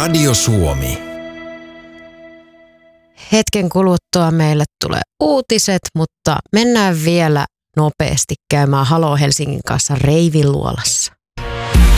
Radio Suomi. Hetken kuluttua meille tulee uutiset, mutta mennään vielä nopeasti käymään Halo Helsingin kanssa Reiviluolassa.